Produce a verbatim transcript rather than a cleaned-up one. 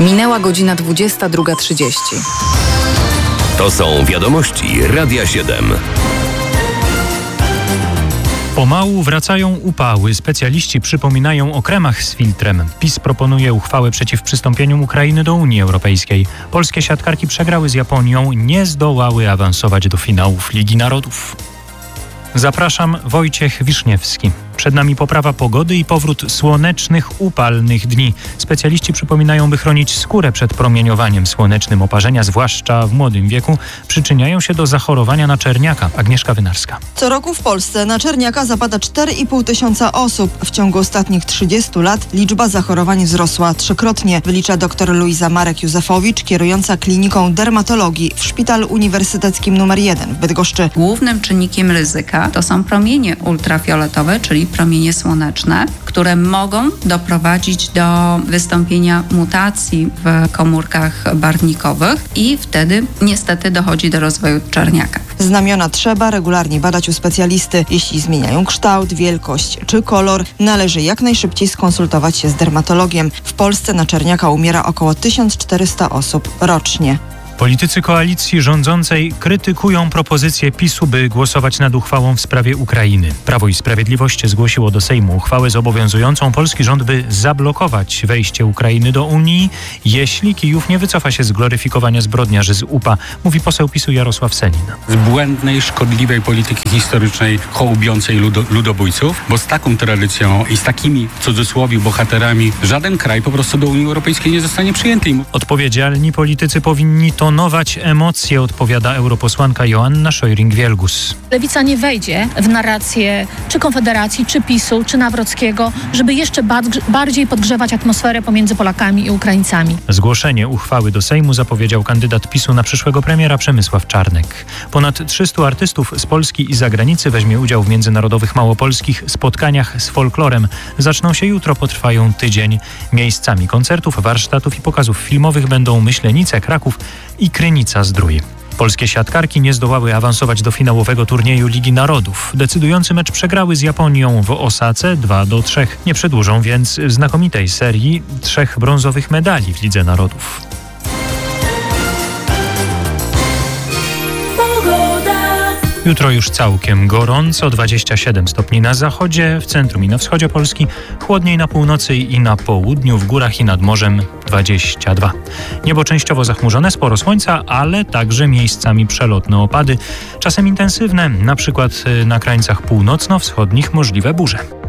Minęła godzina dwudziesta druga trzydzieści. To są wiadomości Radia siedem. Pomału wracają upały. Specjaliści przypominają o kremach z filtrem. PiS proponuje uchwałę przeciw przystąpieniu Ukrainy do Unii Europejskiej. Polskie siatkarki przegrały z Japonią, nie zdołały awansować do finałów Ligi Narodów. Zapraszam, Wojciech Wiszniewski. Przed nami poprawa pogody i powrót słonecznych, upalnych dni. Specjaliści przypominają, by chronić skórę przed promieniowaniem słonecznym. Oparzenia, zwłaszcza w młodym wieku, przyczyniają się do zachorowania na czerniaka. Agnieszka Wynarska. Co roku w Polsce na czerniaka zapada cztery i pół tysiąca osób. W ciągu ostatnich trzydziestu lat liczba zachorowań wzrosła trzykrotnie, wylicza dr Luiza Marek-Józefowicz, kierująca kliniką dermatologii w Szpitalu Uniwersyteckim numer jeden w Bydgoszczy. Głównym czynnikiem ryzyka to są promienie ultrafioletowe, czyli promienie słoneczne, które mogą doprowadzić do wystąpienia mutacji w komórkach barwnikowych i wtedy niestety dochodzi do rozwoju czerniaka. Znamiona trzeba regularnie badać u specjalisty. Jeśli zmieniają kształt, wielkość czy kolor, należy jak najszybciej skonsultować się z dermatologiem. W Polsce na czerniaka umiera około tysiąc czterysta osób rocznie. Politycy koalicji rządzącej krytykują propozycję PiSu, by głosować nad uchwałą w sprawie Ukrainy. Prawo i Sprawiedliwość zgłosiło do Sejmu uchwałę zobowiązującą polski rząd, by zablokować wejście Ukrainy do Unii, jeśli Kijów nie wycofa się z gloryfikowania zbrodniarzy z U P A, mówi poseł PiSu Jarosław Sellin. Z błędnej, szkodliwej polityki historycznej hołubiącej ludo, ludobójców, bo z taką tradycją i z takimi, w cudzysłowie, bohaterami żaden kraj po prostu do Unii Europejskiej nie zostanie przyjęty. Odpowiedzialni politycy powinni to tonować emocje, odpowiada europosłanka Joanna Szojring-Wielgus. Lewica nie wejdzie w narrację czy Konfederacji, czy PiSu, czy Nawrockiego, żeby jeszcze bardziej podgrzewać atmosferę pomiędzy Polakami i Ukraińcami. Zgłoszenie uchwały do Sejmu zapowiedział kandydat PiSu na przyszłego premiera Przemysław Czarnek. Ponad trzystu artystów z Polski i zagranicy weźmie udział w międzynarodowych małopolskich spotkaniach z folklorem. Zaczną się jutro, potrwają tydzień. Miejscami koncertów, warsztatów i pokazów filmowych będą Myślenice, Kraków i Krynica-Zdrój. Polskie siatkarki nie zdołały awansować do finałowego turnieju Ligi Narodów. Decydujący mecz przegrały z Japonią w Osace dwa do trzech. Nie przedłużą więc znakomitej serii trzech brązowych medali w Lidze Narodów. Jutro już całkiem gorąco, dwadzieścia siedem stopni na zachodzie, w centrum i na wschodzie Polski, chłodniej na północy i na południu, w górach i nad morzem dwadzieścia dwa. Niebo częściowo zachmurzone, sporo słońca, ale także miejscami przelotne opady, czasem intensywne, na przykład na krańcach północno-wschodnich możliwe burze.